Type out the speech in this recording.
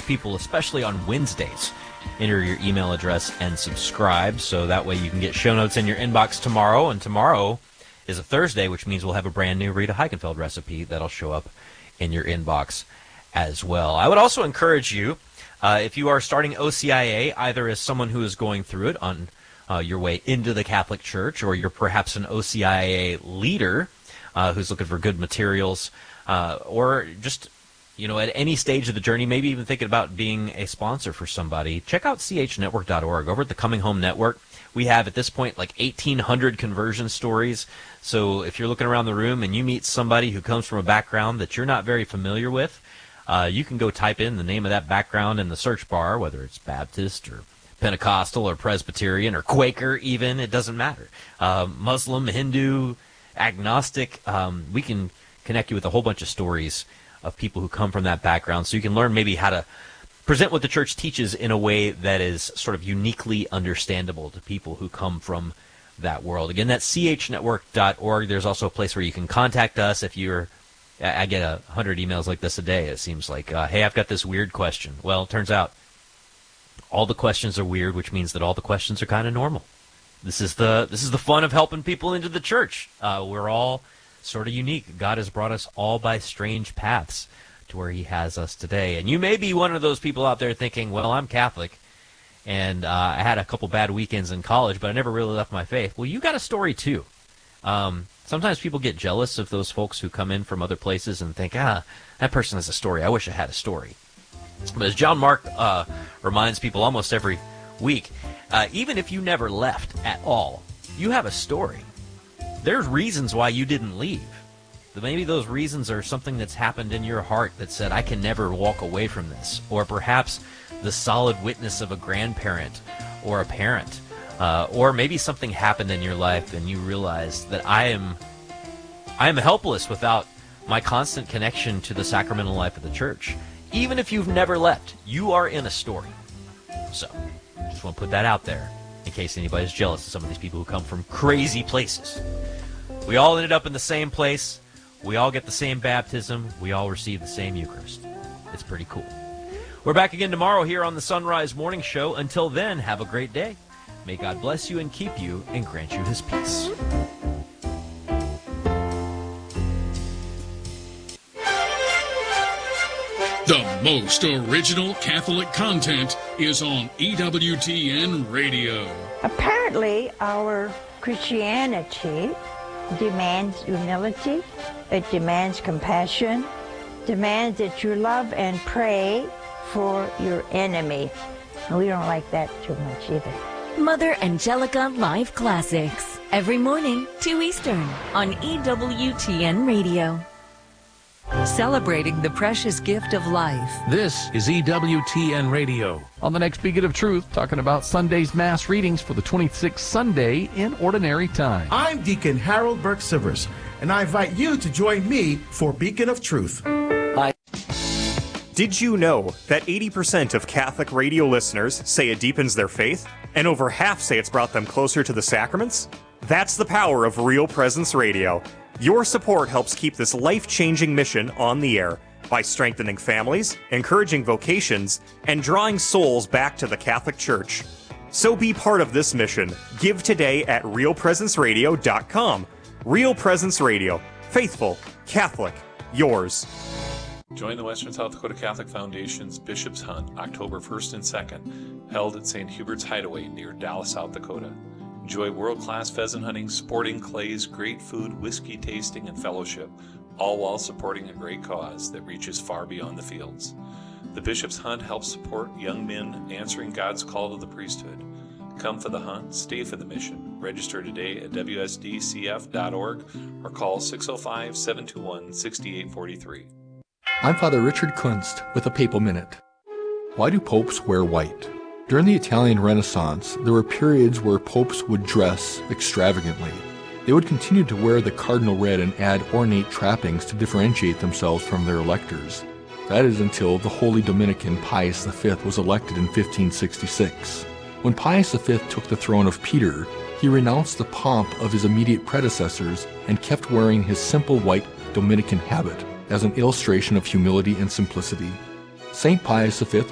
encourage people, especially on Wednesdays, enter your email address and subscribe, so that way you can get show notes in your inbox tomorrow. And tomorrow is a Thursday, which means we'll have a brand new Rita Heikenfeld recipe that'll show up in your inbox as well. I would also encourage you, if you are starting OCIA, either as someone who is going through it on your way into the Catholic Church, or you're perhaps an OCIA leader who's looking for good materials, or just, at any stage of the journey, maybe even thinking about being a sponsor for somebody, check out chnetwork.org. Over at the Coming Home Network, we have at this point like 1,800 conversion stories. So if you're looking around the room and you meet somebody who comes from a background that you're not very familiar with, you can go type in the name of that background in the search bar, whether it's Baptist or Pentecostal or Presbyterian or Quaker even, it doesn't matter. Muslim, Hindu, agnostic, we can connect you with a whole bunch of stories of people who come from that background, so you can learn maybe how to present what the church teaches in a way that is sort of uniquely understandable to people who come from that world. Again, that's chnetwork.org. There's also a place where you can contact us if you're, I get 100 emails like this a day, it seems like, hey, I've got this weird question. Well, it turns out all the questions are weird, which means that all the questions are kind of normal. This is the fun of helping people into the church. We're all sort of unique. God has brought us all by strange paths to where he has us today. And you may be one of those people out there thinking, well, I'm Catholic, and I had a couple bad weekends in college, but I never really left my faith. Well, you got a story too. Sometimes people get jealous of those folks who come in from other places and think, that person has a story. I wish I had a story. But as John Mark reminds people almost every week, even if you never left at all, you have a story. There's reasons why you didn't leave. Maybe those reasons are something that's happened in your heart that said, I can never walk away from this. Or perhaps the solid witness of a grandparent or a parent. Or maybe something happened in your life and you realize that I am helpless without my constant connection to the sacramental life of the church. Even if you've never left, you are in a story. So, just want to put that out there in case anybody's jealous of some of these people who come from crazy places. We all ended up in the same place. We all get the same baptism. We all receive the same Eucharist. It's pretty cool. We're back again tomorrow here on the Sunrise Morning Show. Until then, have a great day. May God bless you and keep you and grant you his peace. The most original Catholic content is on EWTN Radio. Apparently, our Christianity demands humility, it demands compassion, demands that you love and pray for your enemy. And we don't like that too much either. Mother Angelica Live Classics, every morning, 2 Eastern, on EWTN Radio. Celebrating the precious gift of life. This is EWTN Radio. On the next Beacon of Truth, talking about Sunday's Mass readings for the 26th Sunday in Ordinary Time. I'm Deacon Harold Burke-Sivers, and I invite you to join me for Beacon of Truth. Hi. Did you know that 80% of Catholic radio listeners say it deepens their faith, and over half say it's brought them closer to the sacraments? That's the power of Real Presence Radio. Your support helps keep this life-changing mission on the air by strengthening families, encouraging vocations, and drawing souls back to the Catholic Church. So be part of this mission. Give today at realpresenceradio.com. Real Presence Radio. Faithful, Catholic, yours. Join the Western South Dakota Catholic Foundation's Bishop's Hunt, October 1st and 2nd, held at St. Hubert's Hideaway near Dallas, South Dakota. Enjoy world-class pheasant hunting, sporting clays, great food, whiskey tasting, and fellowship, all while supporting a great cause that reaches far beyond the fields. The Bishop's Hunt helps support young men answering God's call to the priesthood. Come for the hunt, stay for the mission. Register today at wsdcf.org or call 605-721-6843. I'm Father Richard Kunst with a Papal Minute. Why do popes wear white? During the Italian Renaissance, there were periods where popes would dress extravagantly. They would continue to wear the cardinal red and add ornate trappings to differentiate themselves from their electors. That is until the Holy Dominican Pius V was elected in 1566. When Pius V took the throne of Peter, he renounced the pomp of his immediate predecessors and kept wearing his simple white Dominican habit as an illustration of humility and simplicity. St. Pius V